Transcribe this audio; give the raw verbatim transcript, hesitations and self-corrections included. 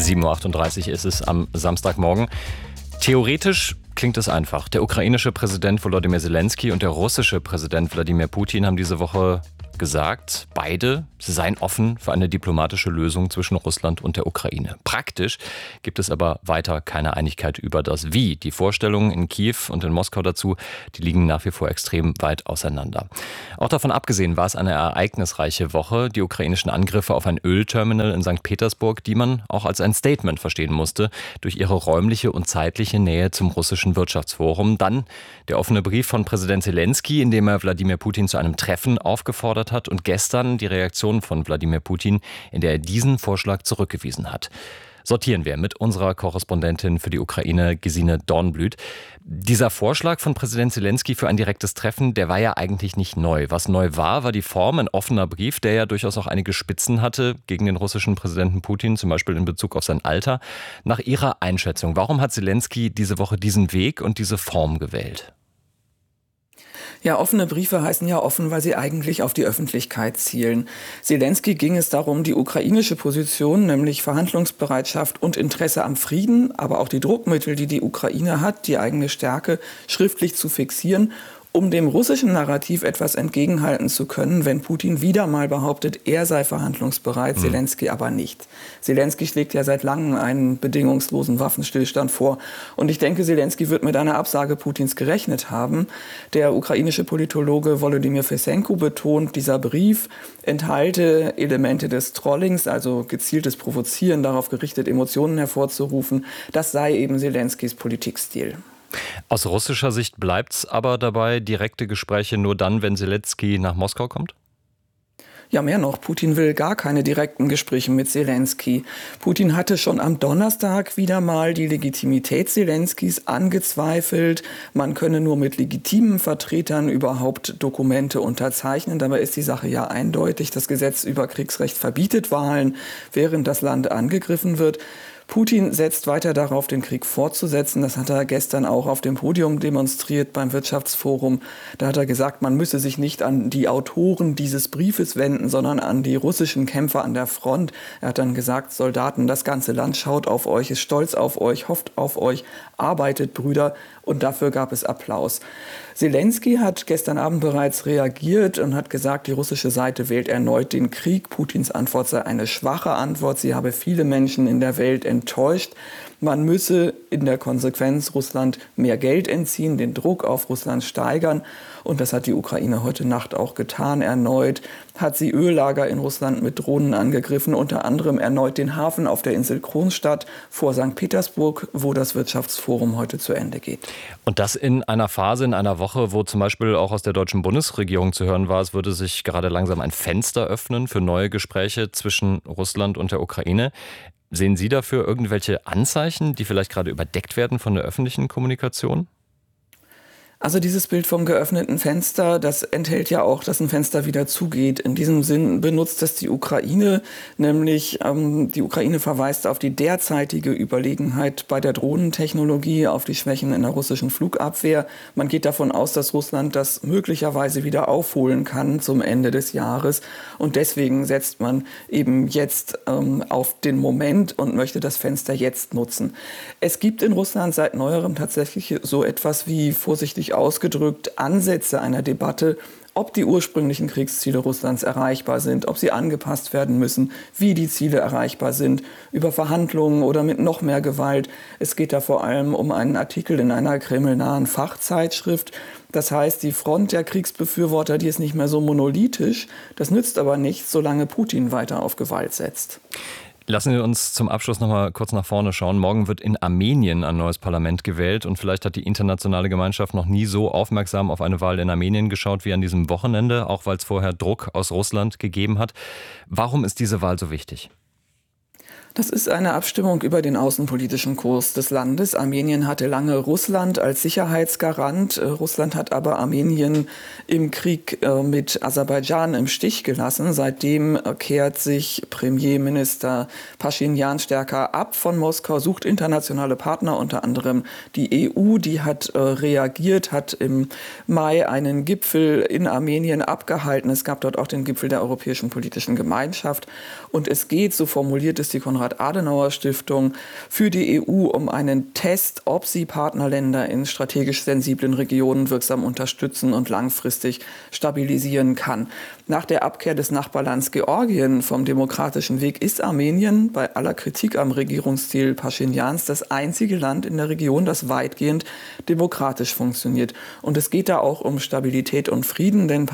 sieben Uhr achtunddreißig ist es am Samstagmorgen. Theoretisch klingt es einfach. Der ukrainische Präsident Volodymyr Zelensky und der russische Präsident Wladimir Putin haben diese Woche gesagt, beide seien offen für eine diplomatische Lösung zwischen Russland und der Ukraine. Praktisch gibt es aber weiter keine Einigkeit über das Wie. Die Vorstellungen in Kiew und in Moskau dazu, die liegen nach wie vor extrem weit auseinander. Auch davon abgesehen war es eine ereignisreiche Woche. Die ukrainischen Angriffe auf ein Ölterminal in Sankt Petersburg, die man auch als ein Statement verstehen musste, durch ihre räumliche und zeitliche Nähe zum russischen Wirtschaftsforum. Dann der offene Brief von Präsident Zelensky, in dem er Wladimir Putin zu einem Treffen aufgefordert hat, und gestern die Reaktion von Wladimir Putin, in der er diesen Vorschlag zurückgewiesen hat. Sortieren wir mit unserer Korrespondentin für die Ukraine, Gesine Dornblüt. Dieser Vorschlag von Präsident Zelensky für ein direktes Treffen, der war ja eigentlich nicht neu. Was neu war, war die Form, ein offener Brief, der ja durchaus auch einige Spitzen hatte gegen den russischen Präsidenten Putin, zum Beispiel in Bezug auf sein Alter. Nach Ihrer Einschätzung, warum hat Zelensky diese Woche diesen Weg und diese Form gewählt? Ja, offene Briefe heißen ja offen, weil sie eigentlich auf die Öffentlichkeit zielen. Zelensky ging es darum, die ukrainische Position, nämlich Verhandlungsbereitschaft und Interesse am Frieden, aber auch die Druckmittel, die die Ukraine hat, die eigene Stärke, schriftlich zu fixieren, um dem russischen Narrativ etwas entgegenhalten zu können, wenn Putin wieder mal behauptet, er sei verhandlungsbereit, mhm. Zelensky aber nicht. Zelensky schlägt ja seit langem einen bedingungslosen Waffenstillstand vor. Und ich denke, Zelensky wird mit einer Absage Putins gerechnet haben. Der ukrainische Politologe Volodymyr Fesenko betont, dieser Brief enthalte Elemente des Trollings, also gezieltes Provozieren, darauf gerichtet, Emotionen hervorzurufen. Das sei eben Zelenskys Politikstil. Aus russischer Sicht bleibt es aber dabei, direkte Gespräche nur dann, wenn Zelensky nach Moskau kommt? Ja, mehr noch. Putin will gar keine direkten Gespräche mit Zelensky. Putin hatte schon am Donnerstag wieder mal die Legitimität Zelenskys angezweifelt. Man könne nur mit legitimen Vertretern überhaupt Dokumente unterzeichnen. Dabei ist die Sache ja eindeutig. Das Gesetz über Kriegsrecht verbietet Wahlen, während das Land angegriffen wird. Putin setzt weiter darauf, den Krieg fortzusetzen. Das hat er gestern auch auf dem Podium demonstriert beim Wirtschaftsforum. Da hat er gesagt, man müsse sich nicht an die Autoren dieses Briefes wenden, sondern an die russischen Kämpfer an der Front. Er hat dann gesagt, Soldaten, das ganze Land schaut auf euch, ist stolz auf euch, hofft auf euch, arbeitet, Brüder. Und dafür gab es Applaus. Zelensky hat gestern Abend bereits reagiert und hat gesagt, die russische Seite wählt erneut den Krieg. Putins Antwort sei eine schwache Antwort. Sie habe viele Menschen in der Welt enttäuscht. Man müsse in der Konsequenz Russland mehr Geld entziehen, den Druck auf Russland steigern. Und das hat die Ukraine heute Nacht auch getan. Erneut hat sie Öllager in Russland mit Drohnen angegriffen, unter anderem erneut den Hafen auf der Insel Kronstadt vor Sankt Petersburg, wo das Wirtschaftsforum heute zu Ende geht. Und das in einer Phase, in einer Woche, wo zum Beispiel auch aus der deutschen Bundesregierung zu hören war, es würde sich gerade langsam ein Fenster öffnen für neue Gespräche zwischen Russland und der Ukraine. Sehen Sie dafür irgendwelche Anzeichen, die vielleicht gerade überdeckt werden von der öffentlichen Kommunikation? Also dieses Bild vom geöffneten Fenster, das enthält ja auch, dass ein Fenster wieder zugeht. In diesem Sinn benutzt das die Ukraine, nämlich ähm, die Ukraine verweist auf die derzeitige Überlegenheit bei der Drohnentechnologie, auf die Schwächen in der russischen Flugabwehr. Man geht davon aus, dass Russland das möglicherweise wieder aufholen kann zum Ende des Jahres. Und deswegen setzt man eben jetzt ähm, auf den Moment und möchte das Fenster jetzt nutzen. Es gibt in Russland seit neuerem tatsächlich so etwas wie, vorsichtig ausgedrückt, Ansätze einer Debatte, ob die ursprünglichen Kriegsziele Russlands erreichbar sind, ob sie angepasst werden müssen, wie die Ziele erreichbar sind, über Verhandlungen oder mit noch mehr Gewalt. Es geht da vor allem um einen Artikel in einer kremlnahen Fachzeitschrift. Das heißt, die Front der Kriegsbefürworter, die ist nicht mehr so monolithisch. Das nützt aber nichts, solange Putin weiter auf Gewalt setzt. Lassen wir uns zum Abschluss noch mal kurz nach vorne schauen. Morgen wird in Armenien ein neues Parlament gewählt und vielleicht hat die internationale Gemeinschaft noch nie so aufmerksam auf eine Wahl in Armenien geschaut wie an diesem Wochenende, auch weil es vorher Druck aus Russland gegeben hat. Warum ist diese Wahl so wichtig? Das ist eine Abstimmung über den außenpolitischen Kurs des Landes. Armenien hatte lange Russland als Sicherheitsgarant. Russland hat aber Armenien im Krieg mit Aserbaidschan im Stich gelassen. Seitdem kehrt sich Premierminister Paschinjan stärker ab von Moskau, sucht internationale Partner, unter anderem die E U. Die hat reagiert, hat im Mai einen Gipfel in Armenien abgehalten. Es gab dort auch den Gipfel der Europäischen Politischen Gemeinschaft. Und es geht, so formuliert es die Konrad Konrad-Adenauer-Stiftung für die E U um einen Test, ob sie Partnerländer in strategisch sensiblen Regionen wirksam unterstützen und langfristig stabilisieren kann. Nach der Abkehr des Nachbarlands Georgien vom demokratischen Weg ist Armenien bei aller Kritik am Regierungsstil Paschinjans das einzige Land in der Region, das weitgehend demokratisch funktioniert. Und es geht da auch um Stabilität und Frieden, denn